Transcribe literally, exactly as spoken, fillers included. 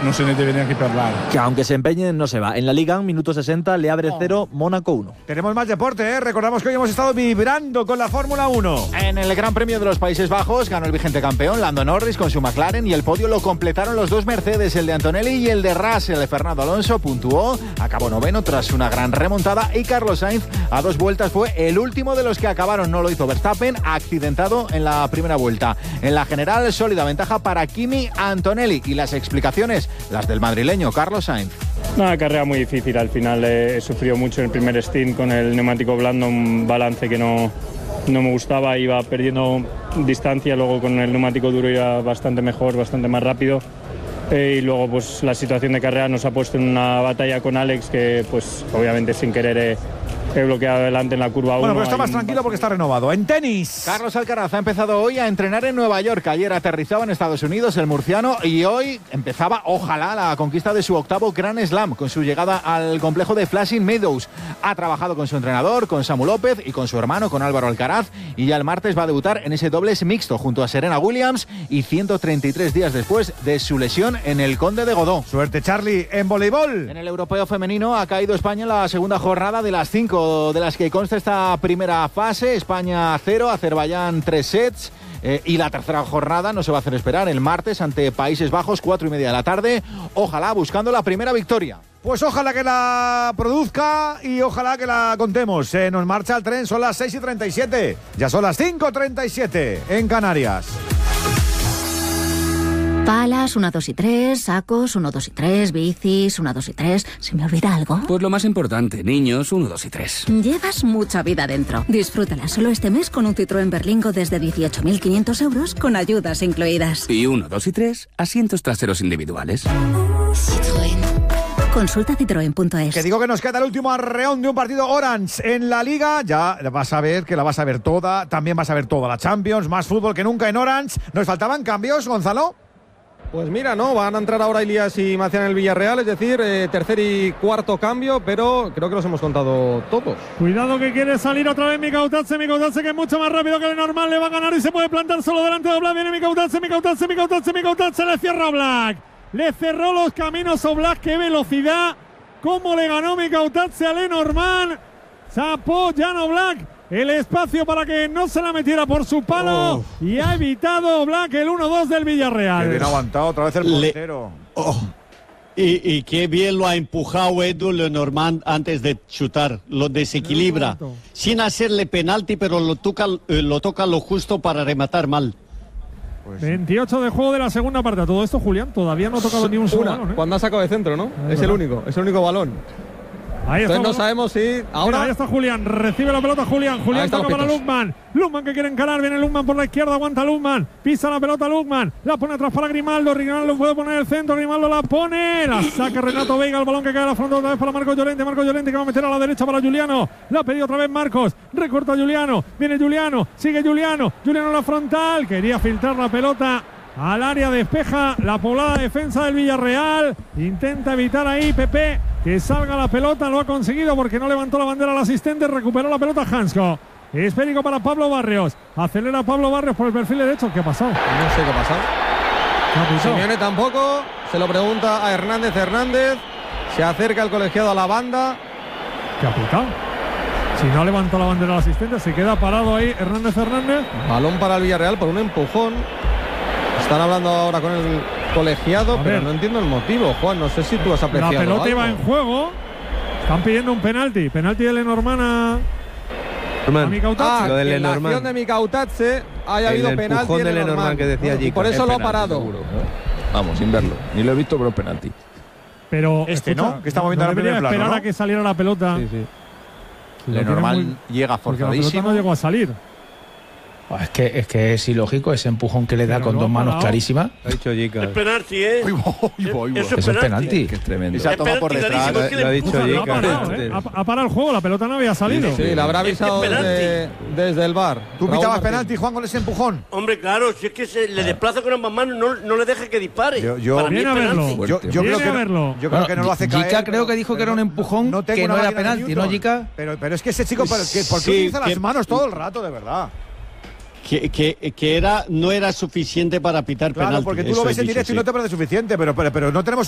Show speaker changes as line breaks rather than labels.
non se ne deve neanche parlare.
Que aunque se empeñen, no se va. En la Liga, minuto sesenta, Le Havre cero, Mónaco uno.
Tenemos más deporte, ¿eh? Recordamos que hoy hemos estado vibrando con la Fórmula uno.
En el Gran Premio de los Países Bajos ganó el vigente campeón Lando Norris con su McLaren y el podio lo completaron los dos Mercedes, el de Antonelli y el de Russell. Fernando Alonso puntuó, acabó noveno tras una gran remontada y Carlos Sainz a dos vueltas fue el último de los que acabaron. No lo hizo Verstappen, accidentado en la primera vuelta. En la general, sólida ventaja para Kimi Antonelli y las explicaciones, las del madrileño Carlos Sainz.
Una carrera muy difícil, al final he eh, sufrido mucho en el primer stint con el neumático blando, un balance que no, no me gustaba, iba perdiendo distancia, luego con el neumático duro iba bastante mejor, bastante más rápido. Eh, y luego pues la situación de carrera nos ha puesto en una batalla con Alex que pues obviamente sin querer he, he bloqueado adelante en la curva uno.
Bueno, pero está más tranquilo porque está renovado. En tenis,
Carlos Alcaraz ha empezado hoy a entrenar en Nueva York. Ayer aterrizaba en Estados Unidos el murciano y hoy empezaba, ojalá, la conquista de su octavo Grand Slam con su llegada al complejo de Flushing Meadows. Ha trabajado con su entrenador, con Samu López y con su hermano, con Álvaro Alcaraz, y ya el martes va a debutar en ese dobles mixto junto a Serena Williams y ciento treinta y tres días después de su lesión en el Conde de Godó.
Suerte, Charlie, en voleibol.
En el europeo femenino ha caído España en la segunda jornada de las cinco de las que consta esta primera fase. España cero, Azerbaiyán tres sets. Eh, y la tercera jornada no se va a hacer esperar el martes ante Países Bajos, cuatro y media de la tarde. Ojalá buscando la primera victoria.
Pues ojalá que la produzca y ojalá que la contemos. Se nos marcha el tren, son las seis y treinta y siete. Ya son las cinco y treinta y siete en Canarias.
Palas, una, dos y tres, sacos, uno, dos y tres, bicis, una, dos y tres. ¿Se me olvida algo?
Pues lo más importante, niños, uno, dos y tres.
Llevas mucha vida dentro. Disfrútala solo este mes con un Citroën Berlingo desde dieciocho mil quinientos euros con ayudas incluidas.
Y uno, dos y tres, asientos traseros individuales.
Citroën. Consulta citroen punto es.
Que digo que nos queda el último arreón de un partido Orange en la Liga. Ya vas a ver que la vas a ver toda. También vas a ver toda la Champions. Más fútbol que nunca en Orange. ¿Nos faltaban cambios, Gonzalo?
Pues mira, no, van a entrar ahora Elías y Macián en el Villarreal, es decir, eh, tercer y cuarto cambio, pero creo que los hemos contado todos.
Cuidado que quiere salir otra vez Mikautadze, Mikautadze que es mucho más rápido que lo normal, le va a ganar y se puede plantar solo delante de Oblak, viene Mikautadze, Mikautadze, Mikautadze, Mikautadze, le cierra Oblak, le cerró los caminos Oblak, qué velocidad, cómo le ganó Mikautadze a Lenormand, zapó Jan Oblak el espacio para que no se la metiera por su palo oh. y ha evitado Oblak el uno dos del Villarreal.
Qué bien aguantado otra vez el portero.
Le... Oh. Y, y qué bien lo ha empujado Edu Lenormand antes de chutar, lo desequilibra, sin hacerle penalti, pero lo toca, lo toca lo justo para rematar mal.
Pues veintiocho de juego de la segunda parte. Todo esto, Julián, todavía no ha tocado ni un solo
Una,
balón, ¿eh?
Cuando ha sacado de centro, ¿no?
Ahí
es
va.
el único, es el único balón.
Ahí está,
Entonces no sabemos si ahora.
Mira, ahí está Julián, recibe la pelota Julián, Julián toca para Lukman, Lukman que quiere encarar, viene Lukman por la izquierda, aguanta Lukman, pisa la pelota Lukman, la pone atrás para Grimaldo, Grimaldo puede poner el centro, Grimaldo la pone, la saca Renato Veiga, el balón que cae a la frontal otra vez para Marcos Llorente, Marcos Llorente que va a meter a la derecha para Juliano, la ha pedido otra vez Marcos, recorta Juliano, viene Juliano, sigue Juliano, Juliano en la frontal, quería filtrar la pelota al área, despeja la poblada defensa del Villarreal, intenta evitar ahí Pepe que salga la pelota, lo ha conseguido porque no levantó la bandera al asistente, recuperó la pelota Hansko, esférico para Pablo Barrios, acelera Pablo Barrios por el perfil derecho. ¿Qué ha pasado?
No sé qué ha pasado. Simeone tampoco, se lo pregunta a Hernández Hernández, se acerca el colegiado a la banda.
¿Qué ha pitado? Si no levantó la bandera al asistente, se queda parado ahí Hernández Hernández.
Balón para el Villarreal por un empujón. Están hablando ahora con el colegiado, a pero ver. No entiendo el motivo, Juan. No sé si tú has apreciado.
La pelota
algo.
Iba en juego. Están pidiendo un penalti. Penalti de Lenormand a Mikautadze.
Ah, lo de Lenormand. En la acción de Mikautadze haya habido penalti de Lenormand, Lenormand
que decía
y por eso lo ha parado.
Seguro. Vamos, sin verlo. Ni lo he visto, pero es penalti.
Pero
este,
escucha,
¿no? Que estamos viendo
no
en el primer plano,
esperar
¿no?
a que saliera la pelota.
Sí, sí.
Lenormand muy... llega forzadísimo.
La pelota no llegó a salir.
Es que, es que es ilógico ese empujón que le da pero con dos manos clarísimas.
Ha dicho Jica.
Es penalti, ¿eh?
Uy, uy, uy,
Eso es penalti.
Que es tremendo.
Y se ha tomado por detrás.
Lo, lo ha dicho Jica.
Ha parado, ¿eh? ha parado el juego, la pelota no había salido.
Sí, sí, la habrá avisado es desde, desde el bar.
¿Tú pitabas penalti, Juan, con ese empujón?
Hombre, claro, si es que se le desplaza con ambas manos, no, no le deja que dispare.
Yo, yo,
Para mí es
a verlo.
Yo, yo creo que
a verlo.
No, yo creo que no lo hace caer.
Jica creo que dijo que era un empujón no que no era penalti, ¿no, Jica?
Pero, pero es que ese chico, ¿por qué sí, utiliza las manos todo el rato, de verdad?
Que, que, que era, no era suficiente para pitar
claro,
penalti.
Porque tú lo ves en directo
sí.
y no te parece suficiente, pero, pero, pero no tenemos